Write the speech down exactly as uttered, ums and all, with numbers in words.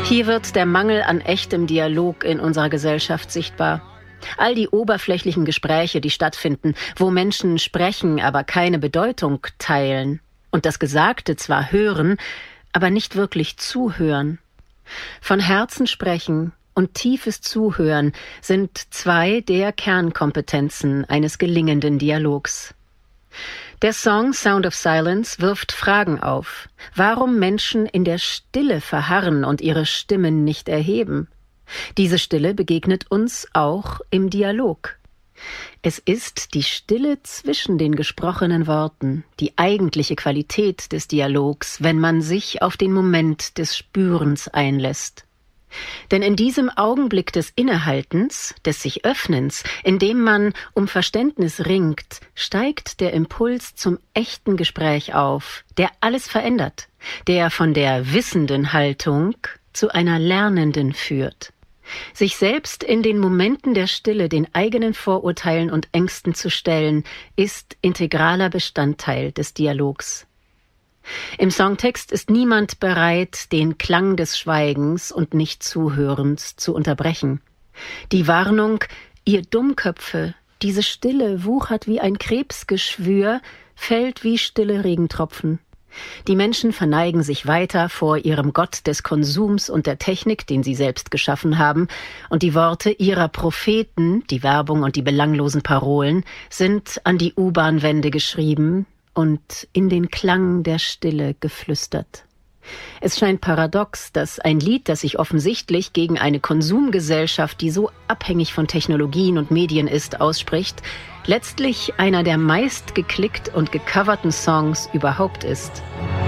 Hier wird der Mangel an echtem Dialog in unserer Gesellschaft sichtbar. All die oberflächlichen Gespräche, die stattfinden, wo Menschen sprechen, aber keine Bedeutung teilen und das Gesagte zwar hören, aber nicht wirklich zuhören. Von Herzen sprechen und tiefes Zuhören sind zwei der Kernkompetenzen eines gelingenden Dialogs. Der Song Sound of Silence wirft Fragen auf, warum Menschen in der Stille verharren und ihre Stimmen nicht erheben. Diese Stille begegnet uns auch im Dialog. Es ist die Stille zwischen den gesprochenen Worten, die eigentliche Qualität des Dialogs, wenn man sich auf den Moment des Spürens einlässt. Denn in diesem Augenblick des Innehaltens, des sich Öffnens, in dem man um Verständnis ringt, steigt der Impuls zum echten Gespräch auf, der alles verändert, der von der wissenden Haltung zu einer lernenden führt. Sich selbst in den Momenten der Stille den eigenen Vorurteilen und Ängsten zu stellen, ist integraler Bestandteil des Dialogs. Im Songtext ist niemand bereit, den Klang des Schweigens und Nicht-Zuhörens zu unterbrechen. Die Warnung, ihr Dummköpfe, diese Stille wuchert wie ein Krebsgeschwür, fällt wie stille Regentropfen. Die Menschen verneigen sich weiter vor ihrem Gott des Konsums und der Technik, den sie selbst geschaffen haben, und die Worte ihrer Propheten, die Werbung und die belanglosen Parolen, sind an die U-Bahn-Wände geschrieben und in den Klang der Stille geflüstert. Es scheint paradox, dass ein Lied, das sich offensichtlich gegen eine Konsumgesellschaft, die so abhängig von Technologien und Medien ist, ausspricht, letztlich einer der meist geklickt und gecoverten Songs überhaupt ist.